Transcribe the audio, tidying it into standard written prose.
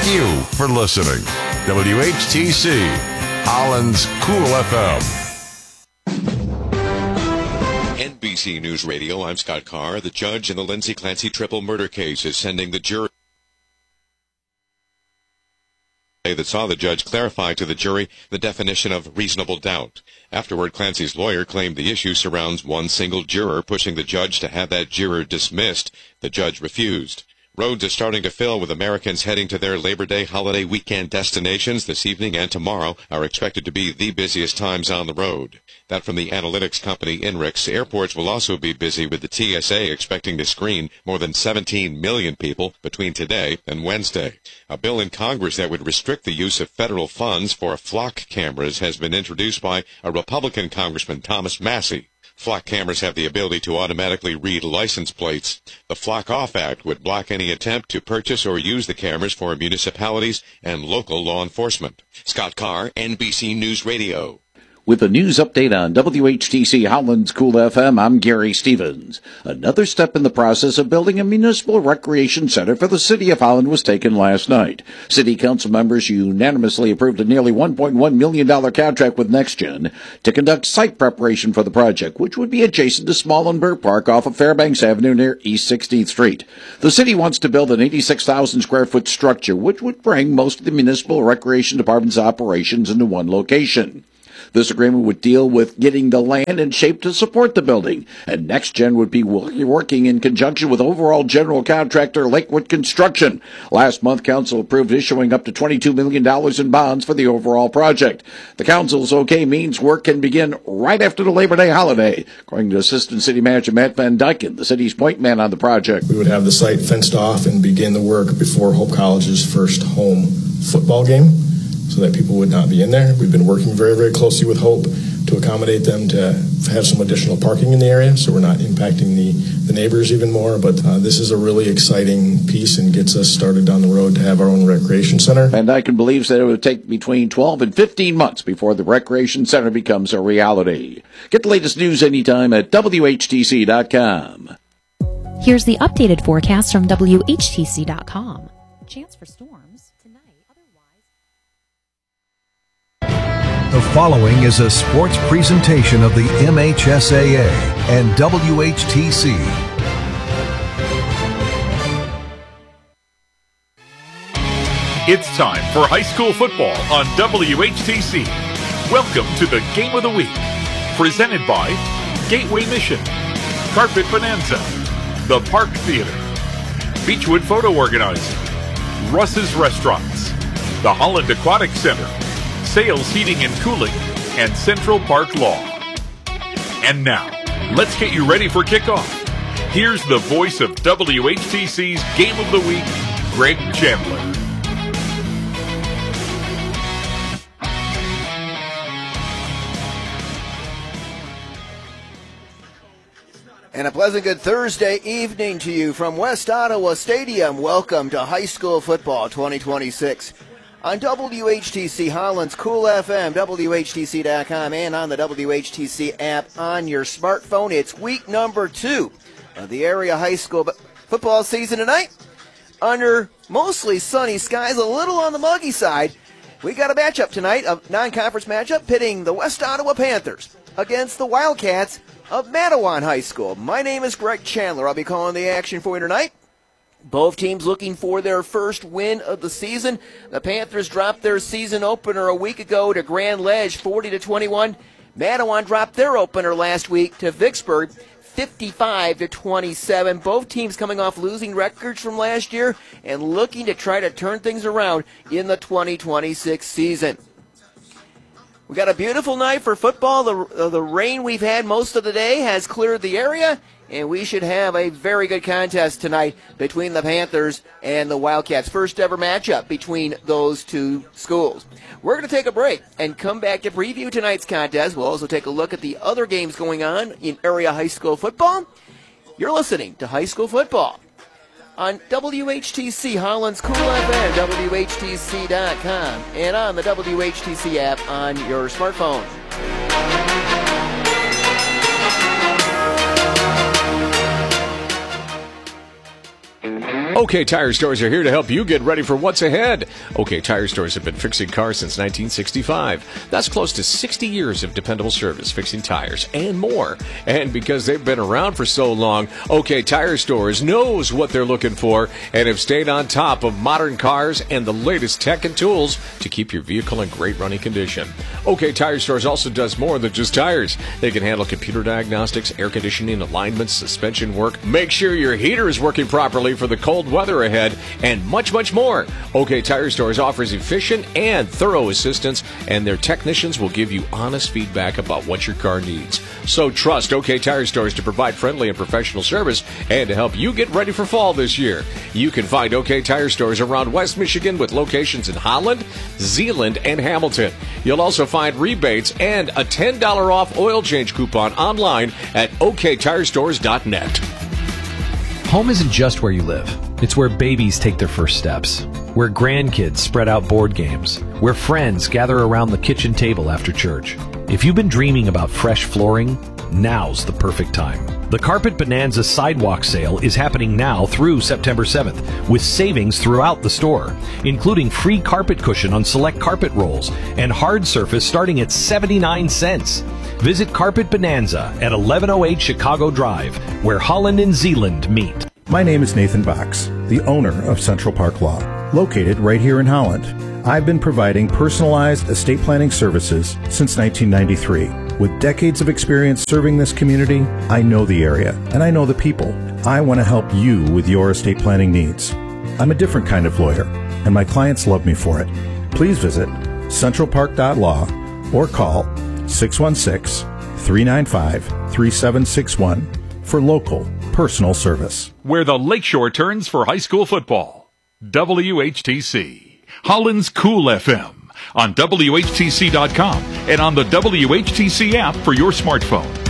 Thank you for listening. WHTC, Holland's Cool FM. NBC News Radio, I'm Scott Carr. The judge in the Lindsay Clancy triple murder case is sending the jury that saw the judge clarify to the jury the definition of reasonable doubt. Afterward, Clancy's lawyer claimed the issue surrounds one single juror, pushing the judge to have that juror dismissed. The judge refused. Roads are starting to fill with Americans heading to their Labor Day holiday weekend destinations. This evening and tomorrow are expected to be the busiest times on the road. That from the analytics company Inrix. Airports will also be busy, with the TSA expecting to screen more than 17 million people between today and Wednesday. A bill in Congress that would restrict the use of federal funds for flock cameras has been introduced by a Republican Congressman, Thomas Massie. Flock cameras have the ability to automatically read license plates. The Flock Off Act would block any attempt to purchase or use the cameras for municipalities and local law enforcement. Scott Carr, NBC News Radio. With a news update on WHTC Holland's Cool FM, I'm Gary Stevens. Another step in the process of building a municipal recreation center for the City of Holland was taken last night. City Council members unanimously approved a nearly $1.1 million contract with NextGen to conduct site preparation for the project, which would be adjacent to Smallenberg Park off of Fairbanks Avenue near East 16th Street. The city wants to build an 86,000 square foot structure, which would bring most of the municipal recreation department's operations into one location. This agreement would deal with getting the land in shape to support the building, and NextGen would be working in conjunction with overall general contractor Lakewood Construction. Last month, Council approved issuing up to $22 million in bonds for the overall project. The Council's okay means work can begin right after the Labor Day holiday, according to Assistant City Manager Matt Van Dyken, the city's point man on the project. We would have the site fenced off and begin the work before Hope College's first home football game, so that people would not be in there. We've been working very, very closely with Hope to accommodate them to have some additional parking in the area, so we're not impacting the neighbors even more. But this is a really exciting piece and gets us started down the road to have our own recreation center. Van Dyken believes that it would take between 12 and 15 months before the recreation center becomes a reality. Get the latest news anytime at WHTC.com. Here's the updated forecast from WHTC.com. Chance for storms tonight. The following is a sports presentation of the MHSAA and WHTC. It's time for high school football on WHTC. Welcome to the Game of the Week, presented by Gateway Mission, Carpet Bonanza, The Park Theater, Beechwood Photo Organizing, Russ's Restaurants, the Holland Aquatic Center, Sales Heating and Cooling, and Central Park Law. And now, let's get you ready for kickoff. Here's the voice of WHTC's Game of the Week, Greg Chandler. And a pleasant good Thursday evening to you from West Ottawa Stadium. Welcome to High School Football 2026. On WHTC Holland's Cool FM, WHTC.com, and on the WHTC app on your smartphone. It's week number 2 of the area high school football season tonight. Under mostly sunny skies, a little on the muggy side, we got a matchup tonight, a non-conference matchup pitting the West Ottawa Panthers against the Wildcats of Matawan High School. My name is Greg Chandler. I'll be calling the action for you tonight. Both teams looking for their first win of the season. The Panthers dropped their season opener a week ago to Grand Ledge, 40-21. Matawan dropped their opener last week to Vicksburg, 55-27. Both teams coming off losing records from last year and looking to try to turn things around in the 2026 season. We got a beautiful night for football. The rain we've had most of the day has cleared the area, and we should have a very good contest tonight between the Panthers and the Wildcats. First ever matchup between those two schools. We're going to take a break and come back to preview tonight's contest. We'll also take a look at the other games going on in area high school football. You're listening to High School Football on WHTC Holland's Cool FM, WHTC.com, and on the WHTC app on your smartphone. OK Tire Stores are here to help you get ready for what's ahead. OK Tire Stores have been fixing cars since 1965. That's close to 60 years of dependable service, fixing tires and more. And because they've been around for so long, OK Tire Stores knows what they're looking for and have stayed on top of modern cars and the latest tech and tools to keep your vehicle in great running condition. OK Tire Stores also does more than just tires. They can handle computer diagnostics, air conditioning, alignments, suspension work, make sure your heater is working properly for the cold weather ahead, and much, much more. OK Tire Stores offers efficient and thorough assistance, and their technicians will give you honest feedback about what your car needs. So trust OK Tire Stores to provide friendly and professional service and to help you get ready for fall this year. You can find OK Tire Stores around West Michigan with locations in Holland, Zeeland, and Hamilton. You'll also find rebates and a $10 off oil change coupon online at oktirestores.net. Home isn't just where you live. It's where babies take their first steps, where grandkids spread out board games, where friends gather around the kitchen table after church. If you've been dreaming about fresh flooring, now's the perfect time. The Carpet Bonanza Sidewalk Sale is happening now through September 7th, with savings throughout the store, including free carpet cushion on select carpet rolls and hard surface starting at 79 cents. Visit Carpet Bonanza at 1108 Chicago Drive, where Holland and Zeeland meet. My name is Nathan Box, the owner of Central Park Law, located right here in Holland. I've been providing personalized estate planning services since 1993. With decades of experience serving this community, I know the area and I know the people. I want to help you with your estate planning needs. I'm a different kind of lawyer, and my clients love me for it. Please visit centralpark.law or call 616-395-3761 for local personal service. Where the Lakeshore turns for high school football. WHTC, Holland's Cool FM, on WHTC.com and on the WHTC app for your smartphone.